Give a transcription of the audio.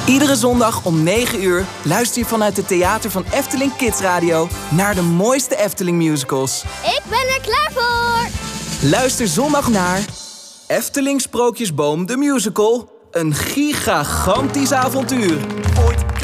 Iedere zondag om 9 uur luister je vanuit het theater van Efteling Kids Radio naar de mooiste Efteling musicals. Ik ben er klaar voor! Luister zondag naar Efteling Sprookjesboom de Musical. Een gigantisch avontuur. Ooit